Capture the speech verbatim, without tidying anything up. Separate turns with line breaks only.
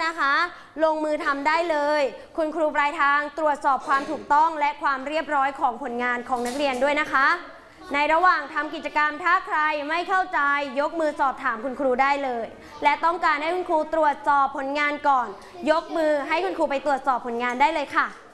นะคะ ลงมือทำได้เลยคุณครูปลายทางตรวจสอบความถูกต้องและความเรียบร้อยของผลงานของนักเรียนด้วยนะคะในระหว่างทำกิจกรรมถ้าใครไม่เข้าใจยกมือสอบถามคุณครูได้เลยและต้องการให้คุณครูตรวจสอบผลงานก่อนยกมือให้คุณครูไปตรวจสอบผลงานได้เลยค่ะ